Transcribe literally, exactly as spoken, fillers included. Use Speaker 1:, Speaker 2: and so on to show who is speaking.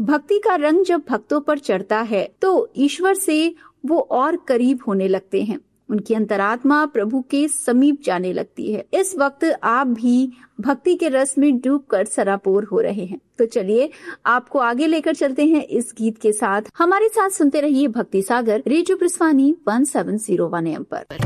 Speaker 1: भक्ति का रंग जब भक्तों पर चढ़ता है तो ईश्वर से वो और करीब होने लगते हैं, उनकी अंतरात्मा प्रभु के समीप जाने लगती है। इस वक्त आप भी भक्ति के रस में डूबकर सरापोर हो रहे हैं। तो चलिए आपको आगे लेकर चलते हैं इस गीत के साथ। हमारे साथ सुनते रहिए भक्ति सागर, radio प्रस्वानी one seven zero one M पर।